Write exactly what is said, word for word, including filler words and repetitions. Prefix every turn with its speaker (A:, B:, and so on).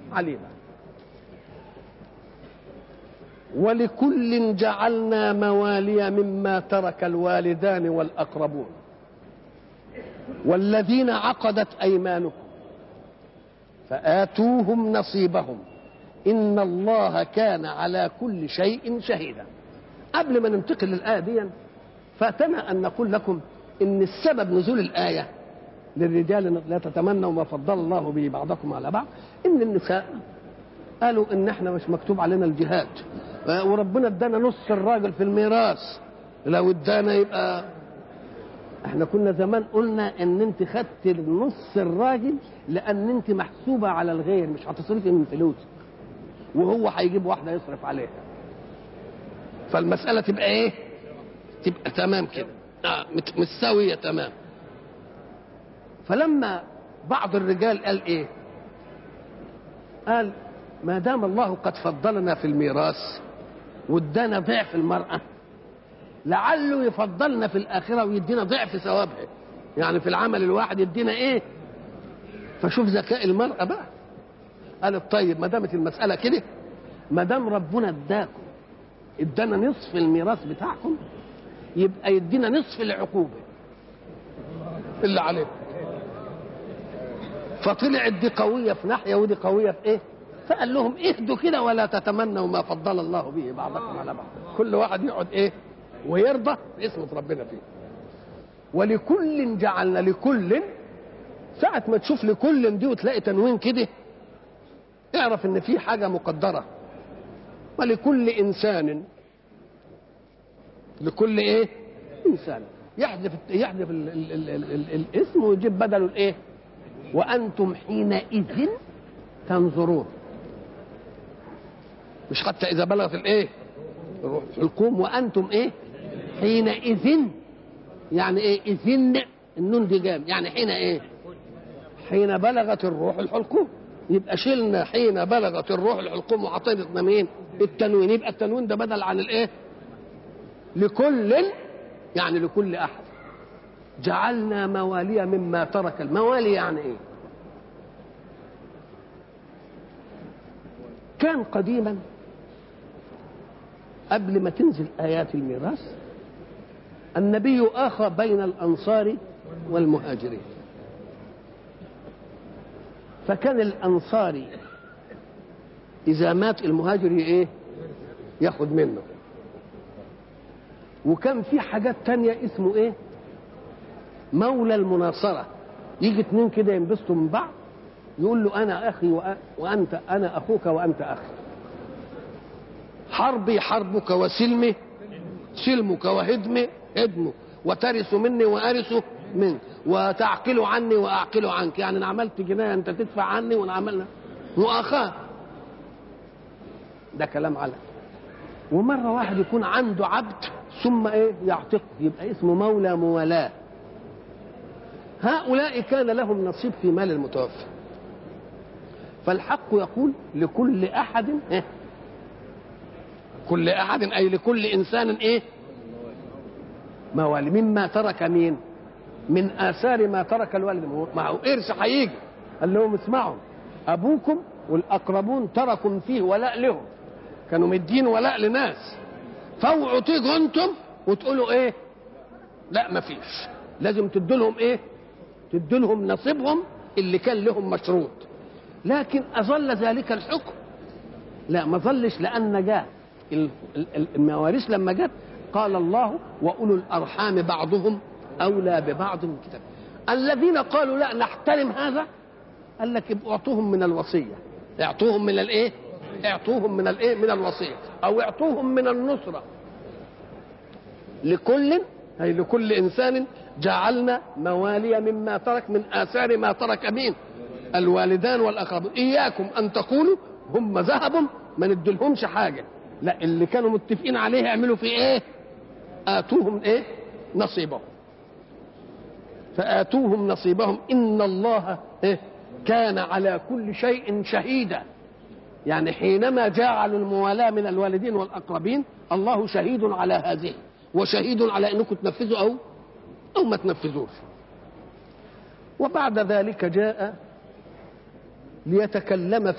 A: عليما. ولكل جعلنا موالي مما ترك الوالدان والأقربون والذين عقدت أيمانكم فآتوهم نصيبهم إن الله كان على كل شيء شهيدا. قبل ما ننتقل للآية دي فاتنا أن نقول لكم إن السبب نزول الآية للرجال لا تتمنوا ما فضل الله به بعضكم على بعض، إن النساء قالوا إن إحنا مش مكتوب علينا الجهاد وربنا ادانا نص الراجل في الميراث، لو ادانا يبقى احنا كنا زمان قلنا ان انت خدت نص الراجل لان انت محسوبه على الغير، مش هتصرفي من فلوسك وهو هيجيب واحده يصرف عليها، فالمساله تبقى ايه؟ تبقى تمام كده، اه متساويه تمام. فلما بعض الرجال قال ايه؟ قال ما دام الله قد فضلنا في الميراث وادانا ضعف المراه لعله يفضلنا في الآخرة ويدينا ضعف ثوابها، يعني في العمل الواحد يدينا ايه؟ فشوف ذكاء المرأة بقى، قالت طيب ما دامت المسألة كده، ما دام ربنا اداكم ادانا نصف الميراث بتاعكم يبقى يدينا نصف العقوبة اللي عليكم. فطلعت دي قوية في ناحية ودي قوية في ايه؟ فقال لهم اهدوا كده ولا تتمنوا ما فضل الله به بعضكم على بعض، كل واحد يقعد ايه؟ ويرضى باسم ربنا فيه. ولكل جعلنا، لكل ساعة ما تشوف لكل دي وتلاقي تنوين كده اعرف ان في حاجة مقدرة. ولكل انسان، لكل ايه؟ انسان، يحذف يحذف ال ال ال ال ال الاسم ويجيب بدله الايه؟ وانتم حينئذ تنظرون، مش حتى اذا بلغت الايه؟ الروح الحلقوم وانتم ايه؟ حينئذ، يعني ايه اذن؟ النون دي جام، يعني حين ايه؟ حين بلغت الروح الحلقوم. يبقى شلنا حين بلغت الروح الحلقوم وعطينا مين؟ التنوين، يبقى التنوين ده بدل عن الايه؟ لكل، يعني لكل احد. جعلنا موالي مما ترك، الموالي يعني ايه؟ كان قديما قبل ما تنزل ايات الميراث النبي آخى بين الأنصار والمهاجرين، فكان الأنصاري إذا مات المهاجر إيه؟ ياخد منه. وكان في حاجات تانية اسمه إيه؟ مولى المناصرة، يجي اتنين كده ينبسطوا من بعض يقول له أنا أخي وأنت، أنا أخوك وأنت أخي، حربي حربك وسلمي سلمك وهدمي هدمك، وترث مني وارث منك، وتعقل عني واعقل عنك، يعني انا عملت جنايه انت تدفع عني وانا عملنا مؤاخاه. ده كلام على. ومره واحد يكون عنده عبد ثم ايه؟ يعتقه، يبقى اسمه مولى موالاه. هؤلاء كان لهم نصيب في مال المتوفى، فالحق يقول لكل احد إيه؟ كل احد اي لكل انسان ايه؟ موالي مما ترك مين؟ من آثار ما ترك الوالد. معه إرث هيجي، قال لهم اسمعوا أبوكم والأقربون تركوا فيه ولاء لهم، كانوا مدين ولاء لناس، فاوعوا تيجوا أنتم وتقولوا إيه؟ لا مفيش، لازم تدولهم إيه؟ تدولهم نصيبهم اللي كان لهم مشروط. لكن أظل ذلك الحكم؟ لا ما ظلش، لأن جاء المواريث لما جت قال الله وأولو الأرحام بعضهم أولى ببعض من كتاب. الذين قالوا لا نحترم هذا قال لك يبقوا اعطوهم من الوصية، اعطوهم من الايه؟ اعطوهم من الايه؟ من الوصية، أو اعطوهم من النصرة. لكل أي لكل إنسان جعلنا موالي مما ترك من آثار ما ترك مين؟ الوالدان والأقربون. إياكم أن تقولوا هم ذهبوا ما ندلهمش حاجة، لا اللي كانوا متفقين عليه يعملوا في ايه؟ آتوهم ايه؟ نصيبهم. فآتوهم نصيبهم إن الله إيه؟ كان على كل شيء شهيدا. يعني حينما جعلوا الموالاة من الوالدين والأقربين الله شهيد على هذه، وشهيد على أنكم تنفذوا أو أو ما تنفذوش. وبعد ذلك جاء ليتكلم